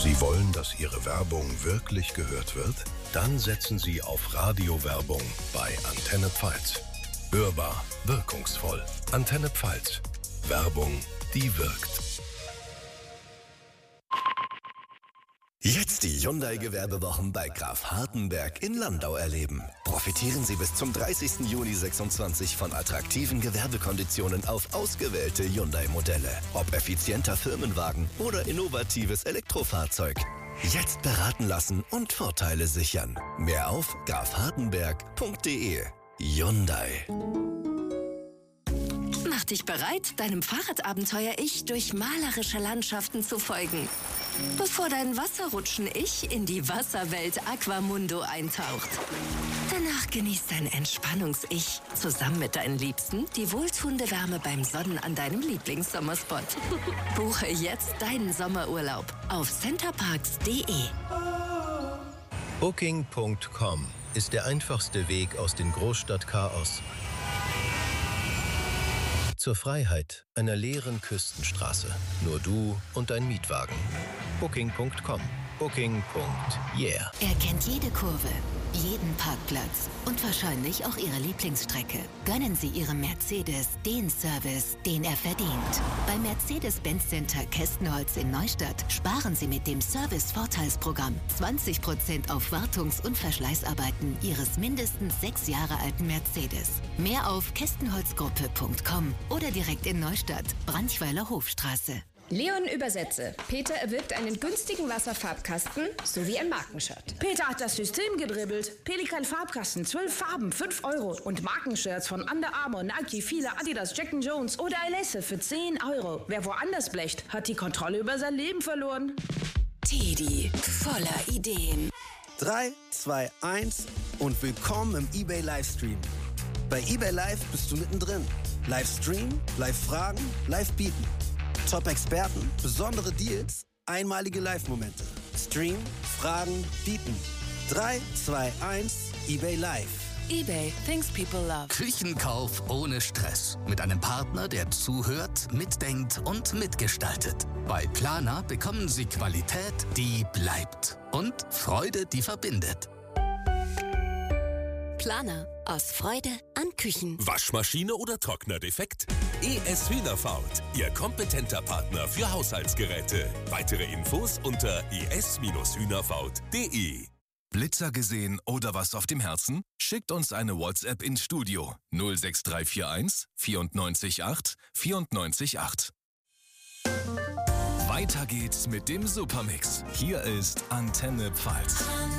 Sie wollen, dass Ihre Werbung wirklich gehört wird? Dann setzen Sie auf Radiowerbung bei Antenne Pfalz. Hörbar, wirkungsvoll. Antenne Pfalz. Werbung, die wirkt. Jetzt die Hyundai-Gewerbewochen bei Graf Hartenberg in Landau erleben. Profitieren Sie bis zum 30. Juni 26 von attraktiven Gewerbekonditionen auf ausgewählte Hyundai-Modelle. Ob effizienter Firmenwagen oder innovatives Elektrofahrzeug. Jetzt beraten lassen und Vorteile sichern. Mehr auf grafhartenberg.de. Hyundai. Mach dich bereit, deinem Fahrradabenteuer-Ich durch malerische Landschaften zu folgen. Bevor dein Wasserrutschen-Ich in die Wasserwelt Aquamundo eintaucht. Danach genießt dein Entspannungs-Ich zusammen mit deinen Liebsten die wohltuende Wärme beim Sonnen an deinem Lieblingssommerspot. Buche jetzt deinen Sommerurlaub auf centerparks.de. Booking.com ist der einfachste Weg aus dem Großstadtchaos zur Freiheit einer leeren Küstenstraße. Nur du und dein Mietwagen. Booking.com. Booking.yeah. Er kennt jede Kurve, jeden Parkplatz und wahrscheinlich auch Ihre Lieblingsstrecke. Gönnen Sie Ihrem Mercedes den Service, den er verdient. Beim Mercedes-Benz Center Kästenholz in Neustadt sparen Sie mit dem Service-Vorteilsprogramm 20% auf Wartungs- und Verschleißarbeiten Ihres mindestens 6 Jahre alten Mercedes. Mehr auf kästenholzgruppe.com oder direkt in Neustadt, Branchweiler Hofstraße. Leon übersetze. Peter erwirbt einen günstigen Wasserfarbkasten sowie ein Markenshirt. Peter hat das System gedribbelt. Pelikan Farbkasten, 12 Farben, 5 Euro. Und Markenshirts von Under Armour, Nike, Fila, Adidas, Jack & Jones oder Alesse für 10 Euro. Wer woanders blecht, hat die Kontrolle über sein Leben verloren. Teddy, voller Ideen. 3, 2, 1 und willkommen im eBay Livestream. Bei eBay Live bist du mittendrin. Livestream, Live-Fragen, Live-Bieten. Top-Experten, besondere Deals, einmalige Live-Momente. Stream, Fragen, Bieten. 3, 2, 1, eBay Live. eBay, things people love. Küchenkauf ohne Stress. Mit einem Partner, der zuhört, mitdenkt und mitgestaltet. Bei Planer bekommen Sie Qualität, die bleibt. Und Freude, die verbindet. Planer. Aus Freude an Küchen. Waschmaschine oder Trockner defekt? ES Hühnerfaut, Ihr kompetenter Partner für Haushaltsgeräte. Weitere Infos unter es-hühnerfaut.de. Blitzer gesehen oder was auf dem Herzen? Schickt uns eine WhatsApp ins Studio 06341 94 8 94 8. Weiter geht's mit dem Supermix. Hier ist Antenne Pfalz.